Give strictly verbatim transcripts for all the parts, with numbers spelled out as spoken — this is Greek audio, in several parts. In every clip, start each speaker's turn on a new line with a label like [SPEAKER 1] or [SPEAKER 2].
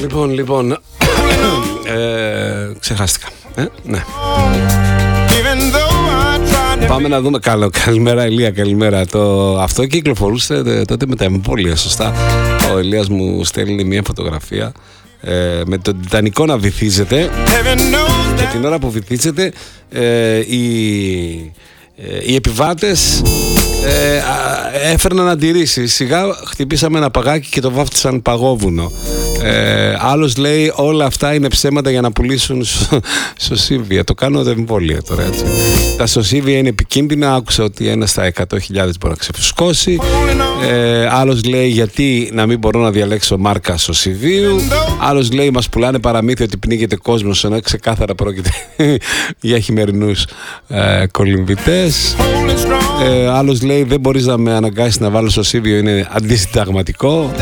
[SPEAKER 1] Λοιπόν, λοιπόν, ε, ξεχάστηκα. Ε, ναι. Πάμε να δούμε. Καλό, καλημέρα Ηλία, καλημέρα. Το, αυτό κυκλοφορούσε τότε με τα εμβόλια, σωστά. Ο Ηλίας μου στέλνει μια φωτογραφία ε, με τον Τιτανικό να βυθίζεται και την ώρα που βυθίζεται ε, οι, ε, οι επιβάτες ε, έφερναν αντιρρήσεις. Σιγά χτυπήσαμε ένα παγάκι και το βάφτισαν παγόβουνο. Ε, άλλος λέει όλα αυτά είναι ψέματα για να πουλήσουν σωσίβια. Το κάνω το εμβόλιο τώρα, έτσι. Τα σωσίβια είναι επικίνδυνα. Άκουσα ότι ένα στα εκατό χιλιάδες μπορεί να ξεφουσκώσει. ε, Άλλος λέει γιατί να μην μπορώ να διαλέξω μάρκα σωσιβίου. Άλλος λέει μας πουλάνε παραμύθια ότι πνίγεται κόσμος, ενώ ξεκάθαρα πρόκειται για χειμερινούς ε, κολυμβητές. ε, Άλλος λέει δεν μπορείς να με αναγκάσεις να βάλω σωσίβιο, είναι αντισυνταγματικό.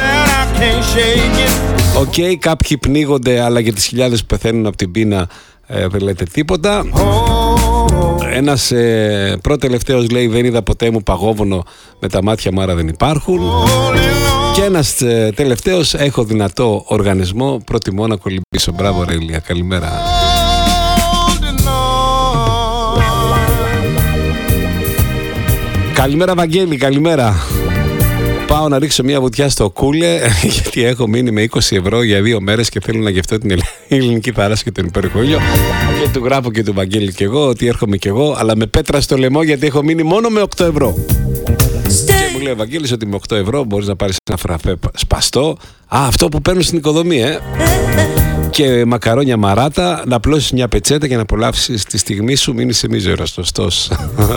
[SPEAKER 1] Οκ, okay, κάποιοι πνίγονται, αλλά για τις χιλιάδες που πεθαίνουν από την πείνα ε, δεν λέτε τίποτα. Ένας ε, πρώτο-τελευταίος λέει δεν είδα ποτέ μου παγόβουνο, με τα μάτια μου άρα δεν υπάρχουν. Και ένας ε, τελευταίος, έχω δυνατό οργανισμό, προτιμώ να κολυμπήσω. Μπράβο ρε Ηλία, καλημέρα. Καλημέρα Βαγγέλη, καλημέρα. Πάω να ρίξω μια βουτιά στο κούλε, γιατί έχω μείνει με είκοσι ευρώ για δύο μέρες και θέλω να γευτώ την ελληνική θάλασσα και τον υπερχόλιο. Και του γράφω και του Βαγγέλη και εγώ ότι έρχομαι κι εγώ, αλλά με πέτρα στο λαιμό γιατί έχω μείνει μόνο με οκτώ ευρώ. Και μου λέει ο Βαγγέλης ότι με οκτώ ευρώ μπορείς να πάρεις ένα φραπέ σπαστό. Α, αυτό που παίρνουν στην οικοδομή, ε! Και μακαρόνια μαράτα, να απλώσεις μια πετσέτα και να απολαύσεις τη στιγμή σου, μην είσαι μίζερος τοστός.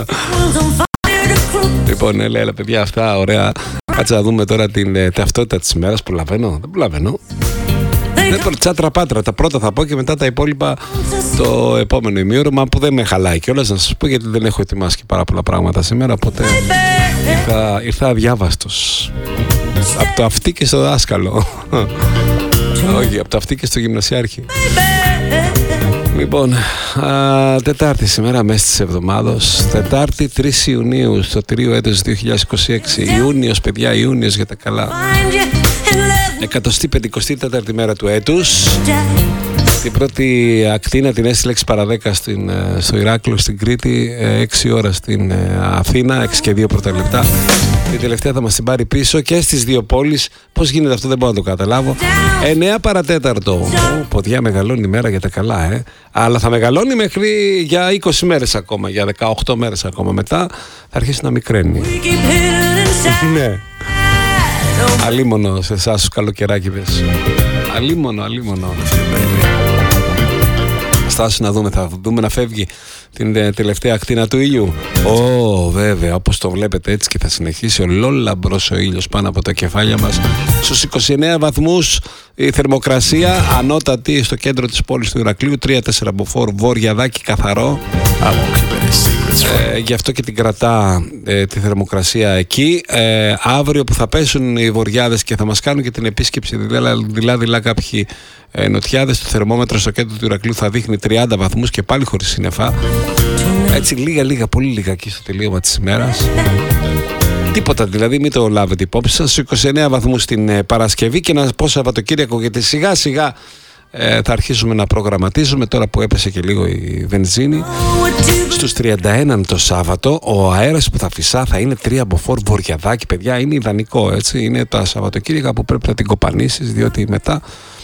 [SPEAKER 1] Λοιπόν, έλα, έλα παιδιά, αυτά ωραία. Κάτσε να δούμε τώρα την ε, ταυτότητα της ημέρας. Προλαβαίνω, δεν προλαβαίνω. Δεν προλαβαίνω. Τσάτρα πάτρα. Τα πρώτα θα πω και μετά τα υπόλοιπα το επόμενο ημίωρο. Που δεν με χαλάει κιόλας να σας πω, γιατί δεν έχω ετοιμάσει και πάρα πολλά πράγματα σήμερα. Οπότε ήρθα, ήρθα αδιάβαστος. Από το αυτί και στο δάσκαλο. Όχι, από το αυτί και στο γυμνασιάρχη. Λοιπόν, α, Τετάρτη σήμερα, μέσα της εβδομάδος. Τετάρτη τρεις Ιουνίου, στο τρίο έτος δύο χιλιάδες είκοσι έξι. Ιούνιος, παιδιά, Ιούνιος για τα καλά. εκατοστή πεντηκοστή τέταρτη μέρα του έτους. Την πρώτη ακτίνα την έστειλε έξι παρά δέκα στην, στο Ηράκλειο, στην Κρήτη, έξι ώρα στην Αθήνα, έξι και δύο πρώτα λεπτά. Η τελευταία θα μας την πάρει πίσω και στις δύο πόλεις. Πώς γίνεται αυτό δεν μπορώ να το καταλάβω. εννέα παρατέταρτο. Ποδιά μεγαλώνει η μέρα για τα καλά, ε. Αλλά θα μεγαλώνει μέχρι για είκοσι μέρες ακόμα, για δεκαοκτώ μέρες ακόμα. Μετά θα αρχίσει να μικραίνει. Ναι. Αλίμονο σε εσάς τους καλοκαιράκηδες. Αλίμονο, αλίμονο. Στάσου να δούμε, θα δούμε να φεύγει την τελευταία ακτίνα του ήλιου. Ω, oh, βέβαια, όπως το βλέπετε έτσι και θα συνεχίσει ολόλαμπρος ο ήλιος πάνω από τα κεφάλια μας. Στους είκοσι εννέα βαθμούς η θερμοκρασία, ανώτατη στο κέντρο της πόλης του Ηρακλείου, τρία τέσσερα μποφόρ, Βορειαδάκι καθαρό. Ε, γι' αυτό και την κρατά ε, τη θερμοκρασία εκεί. ε, Αύριο που θα πέσουν οι βοριάδες και θα μας κάνουν και την επίσκεψη δειλά-δειλά κάποιοι ε, νοτιάδες, το θερμόμετρο στο κέντρο του Ηρακλείου θα δείχνει τριάντα βαθμούς και πάλι χωρίς σύννεφα. Έτσι λίγα λίγα, πολύ λίγα εκεί στο τελείωμα της ημέρας. Τίποτα δηλαδή, μην το λάβετε υπόψη σας. είκοσι εννέα βαθμούς την ε, Παρασκευή και να πω Σαββατοκύριακο, γιατί σιγά σιγά ε, θα αρχίσουμε να προγραμματίζουμε τώρα που έπεσε και λίγο η βενζίνη. Στους τριάντα ένα το Σάββατο ο αέρας που θα φυσά θα είναι τρία μποφόρ, Βορειαδάκι, παιδιά, είναι ιδανικό, έτσι. Είναι τα Σαββατοκύριακα που πρέπει να την κοπανίσεις, διότι μετά